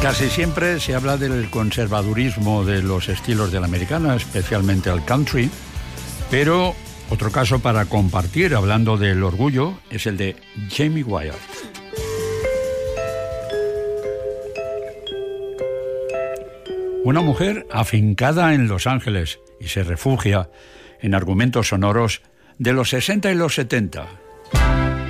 Casi siempre se habla del conservadurismo de los estilos de la americana, especialmente el country, pero otro caso para compartir, hablando del orgullo, es el de Jamie Wyatt. Una mujer afincada en Los Ángeles y se refugia en argumentos sonoros de los 60 y los 70,